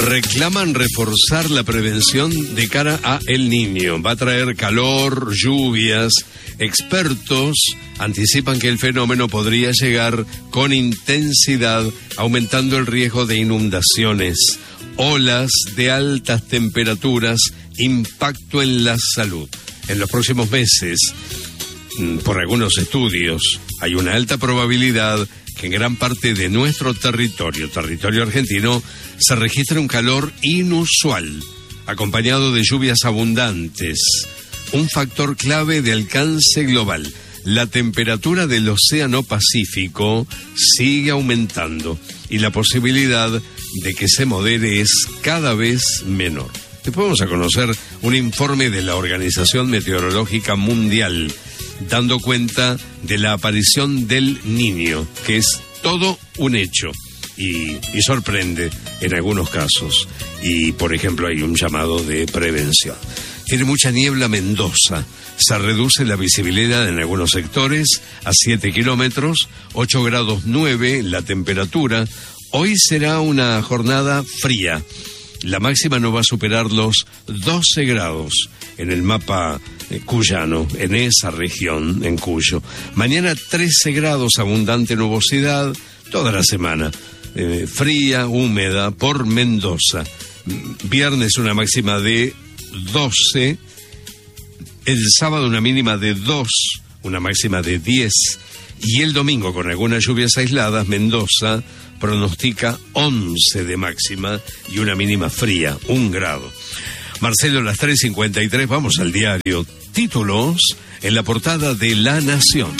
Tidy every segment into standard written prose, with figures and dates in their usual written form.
Reclaman reforzar la prevención de cara a El Niño. Va a traer calor, lluvias. Expertos anticipan que el fenómeno podría llegar con intensidad, aumentando el riesgo de inundaciones, olas de altas temperaturas, impacto en la salud. En los próximos meses, por algunos estudios, hay una alta probabilidad que en gran parte de nuestro territorio argentino, se registra un calor inusual, acompañado de lluvias abundantes. Un factor clave de alcance global. La temperatura del Océano Pacífico sigue aumentando y la posibilidad de que se modere es cada vez menor. Después vamos a conocer un informe de la Organización Meteorológica Mundial, dando cuenta de la aparición del Niño, que es todo un hecho y sorprende en algunos casos. Y, por ejemplo, hay un llamado de prevención. Tiene mucha niebla Mendoza. Se reduce la visibilidad en algunos sectores a 7 kilómetros, 8 grados 9 la temperatura. Hoy será una jornada fría. La máxima no va a superar los 12 grados en el mapa cuyano, en esa región, en Cuyo. Mañana 13 grados, abundante nubosidad, toda la semana. Fría, húmeda, por Mendoza. Viernes una máxima de 12. El sábado una mínima de 2, una máxima de 10. Y el domingo, con algunas lluvias aisladas, Mendoza pronostica 11 de máxima y una mínima fría, 1 grado. Marcelo, las 3:53, vamos al diario. Títulos en la portada de La Nación.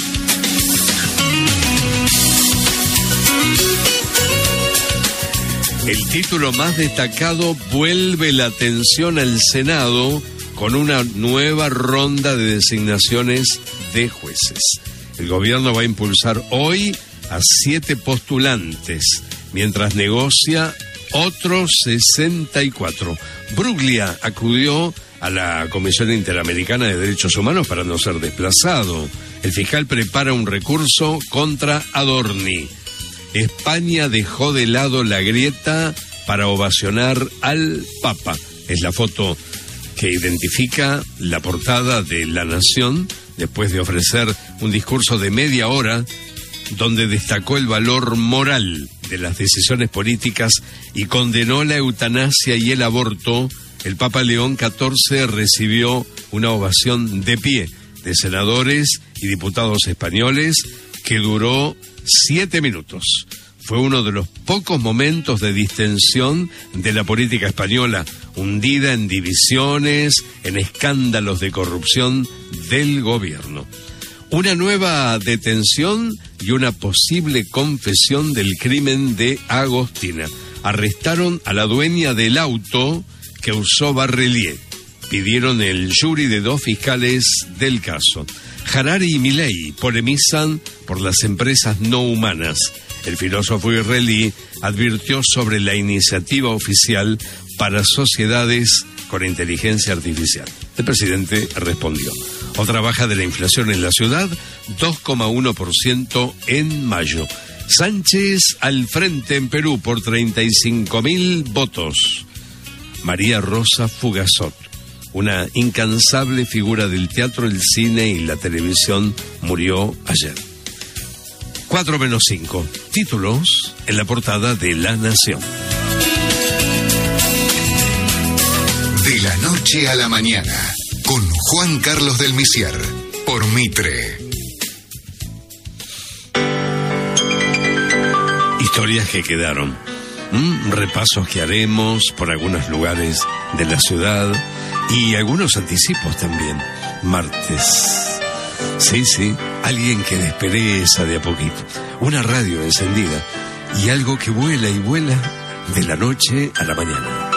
El título más destacado: vuelve la atención al Senado con una nueva ronda de designaciones de jueces. El gobierno va a impulsar hoy a 7 postulantes, mientras negocia otros 64. Bruglia acudió a la Comisión Interamericana de Derechos Humanos para no ser desplazado. El fiscal prepara un recurso contra Adorni. España dejó de lado la grieta para ovacionar al Papa. Es la foto que identifica la portada de La Nación, después de ofrecer un discurso de media hora donde destacó el valor moral de las decisiones políticas y condenó la eutanasia y el aborto. El Papa León XIV recibió una ovación de pie de senadores y diputados españoles que duró 7 minutos. Fue uno de los pocos momentos de distensión de la política española, hundida en divisiones, en escándalos de corrupción del gobierno. Una nueva detención y una posible confesión del crimen de Agostina. Arrestaron a la dueña del auto que usó Barrelier. Pidieron el jury de 2 fiscales del caso. Harari y Milei polemizan por las empresas no humanas. El filósofo israelí advirtió sobre la iniciativa oficial para sociedades con inteligencia artificial. El presidente respondió. Otra baja de la inflación en la ciudad, 2,1% en mayo. Sánchez al frente en Perú por 35.000 votos. María Rosa Fugazot, una incansable figura del teatro, el cine y la televisión, murió ayer. 4:05. Títulos en la portada de La Nación. De la noche a la mañana, con Juan Carlos del Misier, por Mitre. Historias que quedaron. Repasos que haremos por algunos lugares de la ciudad y algunos anticipos también. Martes. Sí, alguien que despereza de a poquito. Una radio encendida y algo que vuela y vuela de la noche a la mañana.